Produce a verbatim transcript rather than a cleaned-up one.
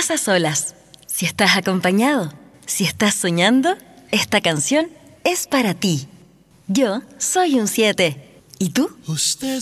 estás a solas, si estás acompañado, si estás soñando, esta canción es para ti. Yo soy un siete. ¿Y tú? Usted